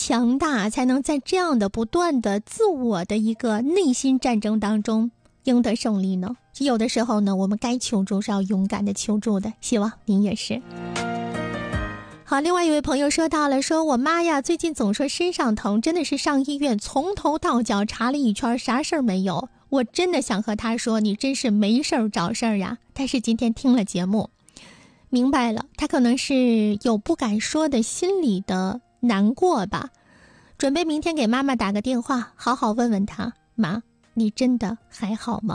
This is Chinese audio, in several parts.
强大，才能在这样的不断的自我的一个内心战争当中赢得胜利呢？有的时候呢，我们该求助是要勇敢的求助的，希望您也是。好，另外一位朋友说到了，说我妈呀，最近总说身上疼，真的是上医院从头到脚查了一圈，啥事儿没有。我真的想和她说，你真是没事儿找事儿呀。但是今天听了节目，明白了，她可能是有不敢说的心里的难过吧。准备明天给妈妈打个电话，好好问问她，妈，你真的还好吗？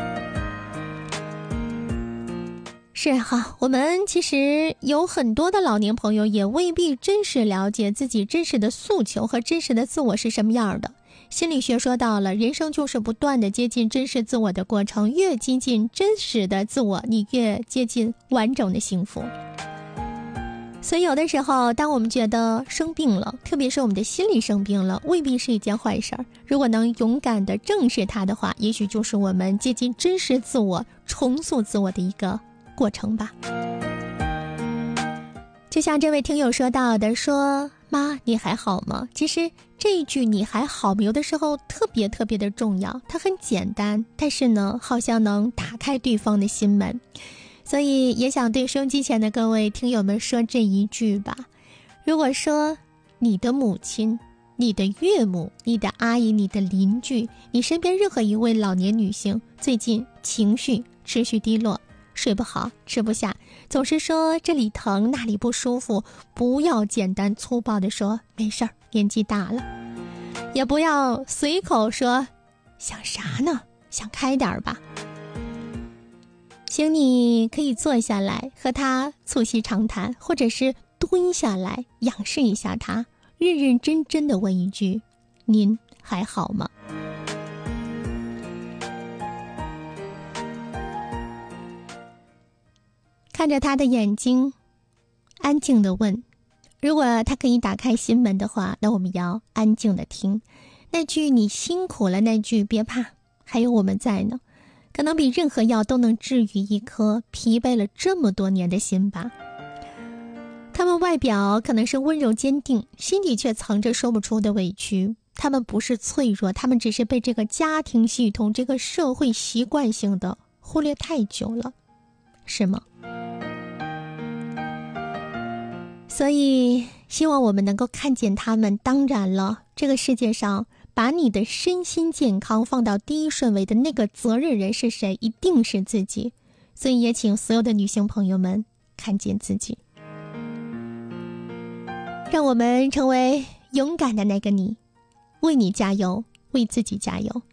是哈，我们其实有很多的老年朋友也未必真实了解自己真实的诉求和真实的自我是什么样的。心理学说到了，人生就是不断的接近真实自我的过程，越接近真实的自我，你越接近完整的幸福。所以有的时候，当我们觉得生病了，特别是我们的心理生病了，未必是一件坏事儿。如果能勇敢的正视它的话，也许就是我们接近真实自我、重塑自我的一个过程吧。就像这位听友说到的，说妈你还好吗？其实这一句你还好吗，有的时候特别的重要，它很简单，但是呢好像能打开对方的心门。所以也想对收音机前的各位听友们说这一句吧，如果说你的母亲、你的岳母、你的阿姨、你的邻居，你身边任何一位老年女性最近情绪持续低落，睡不好，吃不下，总是说这里疼那里不舒服，不要简单粗暴地说没事儿，年纪大了，也不要随口说想啥呢，想开点吧。请你可以坐下来和他促膝长谈，或者是蹲下来仰视一下他，认认真真地问一句，您还好吗？看着他的眼睛，安静地问，如果他可以打开心门的话，那我们要安静地听。那句你辛苦了，那句别怕，还有我们在呢，可能比任何药都能治愈一颗疲惫了这么多年的心吧。他们外表可能是温柔坚定，心底却藏着说不出的委屈。他们不是脆弱，他们只是被这个家庭系统、这个社会习惯性的忽略太久了，是吗？所以希望我们能够看见他们。当然了，这个世界上把你的身心健康放到第一顺位的那个责任人是谁？一定是自己。所以也请所有的女性朋友们看见自己，让我们成为勇敢的那个你，为你加油，为自己加油。